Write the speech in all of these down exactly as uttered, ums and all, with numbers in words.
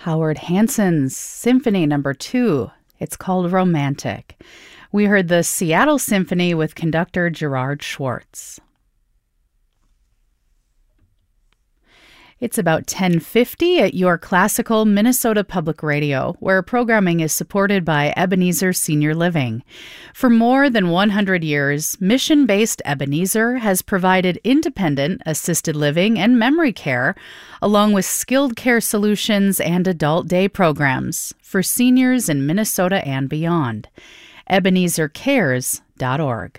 Howard Hanson's Symphony Number Two. It's called Romantic. We heard the Seattle Symphony with conductor Gerard Schwartz. It's about ten fifty at your classical Minnesota Public Radio, where programming is supported by Ebenezer Senior Living. For more than one hundred years, mission-based Ebenezer has provided independent assisted living and memory care, along with skilled care solutions and adult day programs for seniors in Minnesota and beyond. Ebenezer Cares dot org.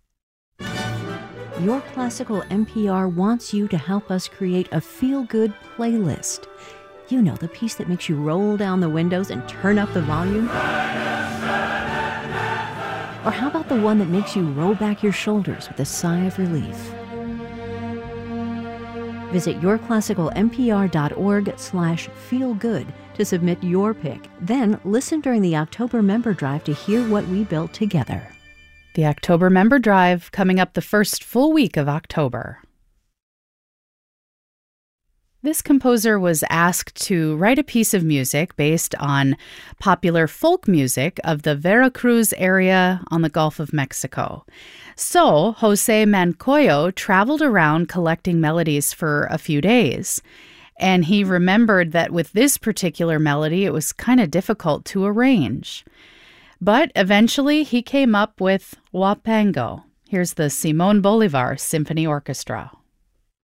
Your Classical N P R wants you to help us create a feel-good playlist. You know, the piece that makes you roll down the windows and turn up the volume? Or how about the one that makes you roll back your shoulders with a sigh of relief? Visit your classical N P R dot org slash feel good to submit your pick. Then listen during the October member drive to hear what we built together. The October Member Drive coming up the first full week of October. This composer was asked to write a piece of music based on popular folk music of the Veracruz area on the Gulf of Mexico. So, Jose Mancoyo traveled around collecting melodies for a few days. And he remembered that with this particular melody, it was kind of difficult to arrange. But eventually he came up with Huapango. Here's the Simón Bolívar Symphony Orchestra.